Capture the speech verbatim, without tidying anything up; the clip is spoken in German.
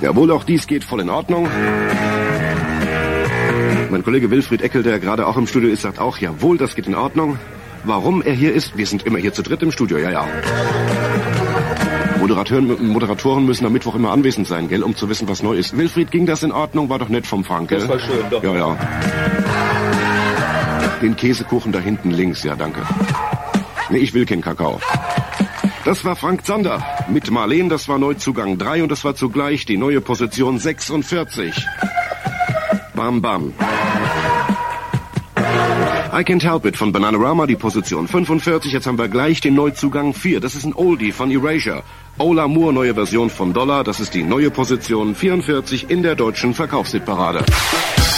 Jawohl, auch dies geht voll in Ordnung. Mein Kollege Wilfried Eckel, der gerade auch im Studio ist, sagt auch, jawohl, das geht in Ordnung. Warum er hier ist? Wir sind immer hier zu dritt im Studio, ja, ja. Moderatoren, Moderatoren müssen am Mittwoch immer anwesend sein, gell, um zu wissen, was neu ist. Wilfried, ging das in Ordnung? War doch nett vom Frank, gell? Das war schön, doch. Ja, ja. Den Käsekuchen da hinten links, ja, danke. Nee, ich will keinen Kakao. Das war Frank Zander mit Marleen, das war Neuzugang drei und das war zugleich die neue Position sechsundvierzig. Bam, bam. I Can't Help It von Bananarama, die Position fünfundvierzig. Jetzt haben wir gleich den Neuzugang vier. Das ist ein Oldie von Erasure. Ola Moore, neue Version von Dollar. Das ist die neue Position vierundvierzig in der deutschen Verkaufshitparade.